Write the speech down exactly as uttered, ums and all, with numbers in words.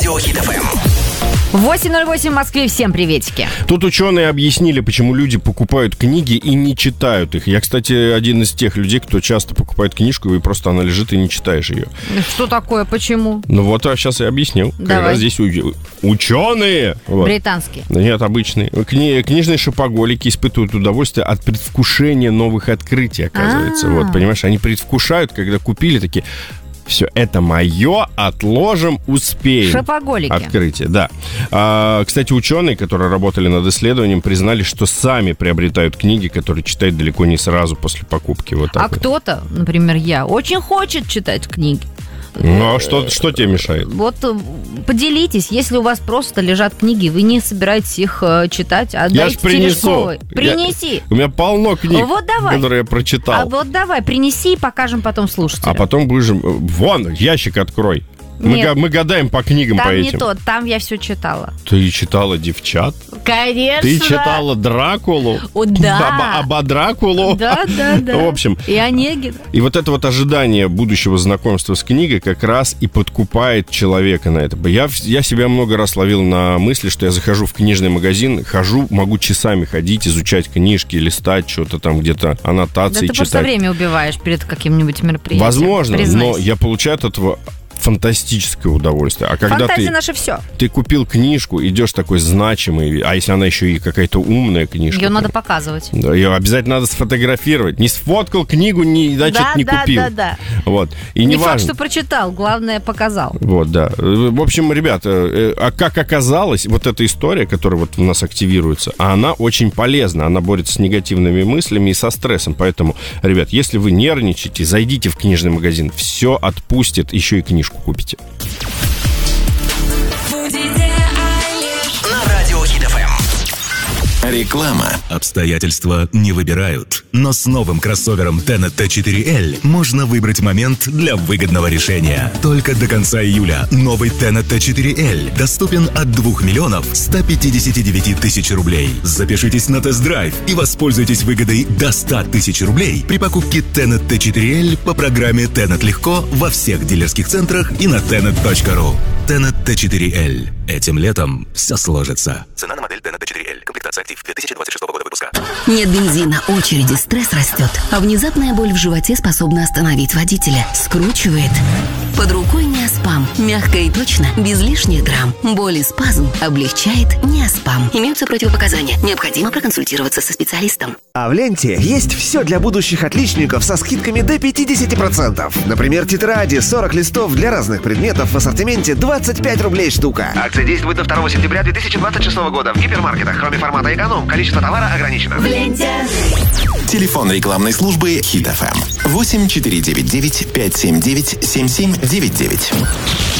Радио Хит эф эм. восемь ноль восемь в Москве. Всем приветики. Тут ученые объяснили, почему люди покупают книги и не читают их. Я, кстати, один из тех людей, кто часто покупает книжку, и просто она лежит, и не читаешь ее. Что такое? Почему? Ну вот, а сейчас я объяснил. Давай. Как раз здесь у... ученые. Вот. Британские. Нет, обычные. Кни... Книжные шопоголики испытывают удовольствие от предвкушения новых открытий, оказывается. А-а-а. Вот, понимаешь, они предвкушают, когда купили, такие... Все, это мое, отложим, успеем. Шопоголики. Открытие, да. А, кстати, ученые, которые работали над исследованием, признали, что сами приобретают книги, которые читают далеко не сразу после покупки. Вот так А вот. кто-то, например, я, очень хочет читать книги. Ну, а что, что тебе мешает? Вот поделитесь, если у вас просто лежат книги, вы не собираетесь их э, читать, отдайте Я ж принесу. Терешковой. Принеси. Я, у меня полно книг, Вот давай. которые я прочитал. А вот давай, принеси и покажем потом слушателям. А потом будешь... Вон, ящик открой. Мы, Нет. мы гадаем по книгам Там по не этим. то, там я все читала. Ты читала «Девчат»? Конечно. Ты читала «Дракулу»? О, да. Об, об Дракулу? Да, да, да. В общем... И Онегин. И вот это вот ожидание будущего знакомства с книгой как раз и подкупает человека на это. Я, я себя много раз ловил на мысли, что я захожу в книжный магазин, хожу, могу часами ходить, изучать книжки, листать, что-то там где-то, аннотации Да ты читать. просто время убиваешь перед каким-нибудь мероприятием. Возможно, Признайся. но я получаю от этого фантастическое удовольствие. А когда Фантазия ты, наше все. ты купил книжку, идешь такой значимый, а если она еще и какая-то умная книжка? Ее надо показывать. Да, ее обязательно надо сфотографировать. Не сфоткал книгу, не, значит, Да, не да, купил. да, да. Вот. И Не не факт, важно. что прочитал, главное, показал. Вот, да. В общем, ребята, э, а как оказалось, вот эта история, которая вот у нас активируется, она очень полезна. Она борется с негативными мыслями и со стрессом. Поэтому, ребят, если вы нервничаете, зайдите в книжный магазин. Все отпустит, еще и книжку купите. На Радио Хит эф эм. Реклама. Обстоятельства не выбирают. Но с новым кроссовером Tenet ти четыре эл можно выбрать момент для выгодного решения. Только до конца июля новый Tenet ти четыре эл доступен от двух миллионов ста пятидесяти девяти тысяч рублей. Запишитесь на тест-драйв и воспользуйтесь выгодой до ста тысяч рублей при покупке Tenet ти четыре эл по программе Tenet Легко во всех дилерских центрах и на tenet точка ру. Tenet ти четыре эл. Этим летом все сложится. Цена на модель Tenet ти четыре эл. Комплектация актив две тысячи двадцать шестого года выпуска. Нет бензина, очереди, стресс растет. А внезапная боль в животе способна остановить водителя. Скручивает. Под рукой Неоспам. Мягко и точно, без лишних драм. Боль и спазм облегчает Неоспам. Имеются противопоказания. Необходимо проконсультироваться со специалистом. А в ленте есть все для будущих отличников со скидками до пятьдесят процентов. Например, тетради сорок листов для разных предметов в ассортименте двадцать пять рублей штука. Акция действует до второго сентября две тысячи двадцать шестого года в гипермаркетах. Кроме формата эконом, количество товара ограничено. Телефон рекламной службы Хит эф эм. восемь четыре девять девять пять семь девять семь семь девять девять.